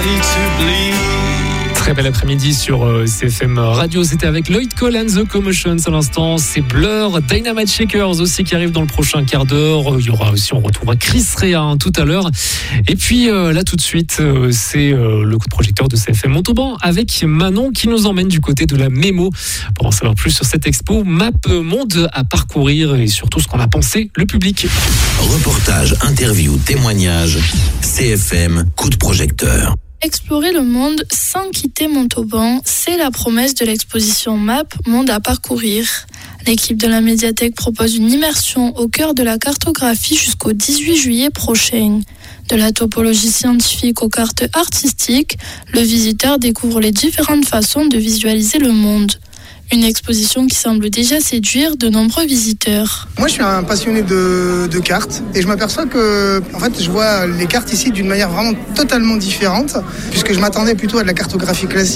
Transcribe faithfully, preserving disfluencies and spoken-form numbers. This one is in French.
to bleed. Très bel après-midi sur euh, C F M Radio. C'était avec Lloyd Cole and the Commotions à l'instant. C'est Blur, Dynamite Shakers aussi qui arrive dans le prochain quart d'heure. Il y aura aussi, on retrouvera Chris Rea hein, tout à l'heure. Et puis euh, là tout de suite, euh, c'est euh, le coup de projecteur de C F M Montauban avec Manon qui nous emmène du côté de la Mémo pour en savoir plus sur cette expo Map Monde à parcourir et surtout ce qu'on a pensé le public. Reportage, interview, témoignage. C F M coup de projecteur. Explorer le monde sans quitter Montauban, c'est la promesse de l'exposition Map Monde à parcourir. L'équipe de la médiathèque propose une immersion au cœur de la cartographie jusqu'au dix-huit juillet prochain. De la topologie scientifique aux cartes artistiques, le visiteur découvre les différentes façons de visualiser le monde. Une exposition qui semble déjà séduire de nombreux visiteurs. Moi, je suis un passionné de, de cartes et je m'aperçois que, en fait, je vois les cartes ici d'une manière vraiment totalement différente, puisque je m'attendais plutôt à de la cartographie classique.